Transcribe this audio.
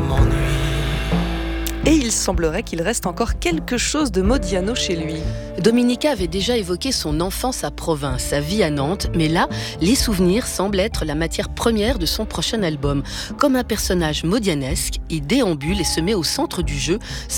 m'ennuie. Et il semblerait qu'il reste encore quelque chose de Modiano chez lui. Dominica avait déjà évoqué son enfance à Provins, sa vie à Nantes, mais là, les souvenirs semblent être la matière première de son prochain album. Comme un personnage modianesque, il déambule et se met au centre du jeu,